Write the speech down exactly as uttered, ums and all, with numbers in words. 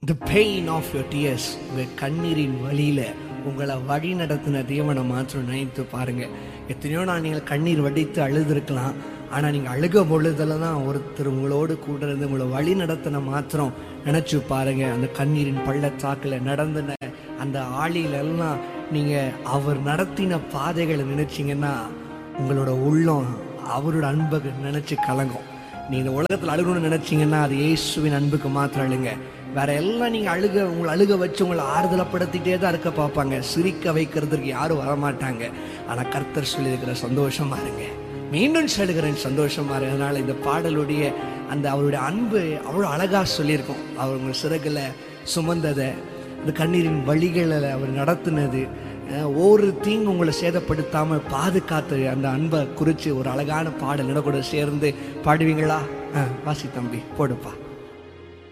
The pain of your tears, உங்கள் கண்ணீரின் வழியில் உங்களை வழி நடத்தின தேவனை மாத்திரம் நினைத்து பாருங்க. எத்தனையோ நான் நீங்கள் கண்ணீர் வடித்து அழுதுருக்கலாம், ஆனால் நீங்கள் அழுக பொழுதில் தான் ஒருத்தர் உங்களோடு கூட இருந்து உங்களை வழி நடத்தின மாத்திரம் நினச்சி பாருங்க. அந்த கண்ணீரின் பள்ளத்தாக்கில் நடந்தின அந்த ஆளிலெல்லாம் நீங்கள் அவர் நடத்தின பாதைகளை நினைச்சிங்கன்னா உங்களோட உள்ளம் அவரோட அன்பை நினச்சி கலங்கும். நீங்கள் இந்த உலகத்தில் அழுகணும்னு நினச்சிங்கன்னா அது இயேசுவின் அன்புக்கு மாத்திரம் அழுங்க. வேற எல்லாம் நீங்கள் அழுக உங்களை அழுக வச்சு உங்களை ஆறுதலப்படுத்திட்டே தான் இருக்க பார்ப்பாங்க. சிரிக்க வைக்கிறதுக்கு யாரும் வரமாட்டாங்க. ஆனால் கர்த்தர் சொல்லியிருக்கிற சந்தோஷமா இருங்க, மீண்டும் சொல்லுகிறேன் சந்தோஷமா இருங்க. அதனால இந்த பாடலுடைய அந்த அவருடைய அன்பு அவ்வளோ அழகா சொல்லியிருக்கோம். அவர் உங்கள் சிறகுல சுமந்ததை, அந்த கண்ணீரின் வழிகளில் அவர் நடத்தினது, ஒரு தீங்கு உங்களை சேதப்படுத்தாமல் பாதுகாத்து அந்த அன்பை குறித்து ஒரு அழகான பாடல் கூட சேர்ந்து பாடுவீங்களா? வாசி தம்பி போடுப்பா.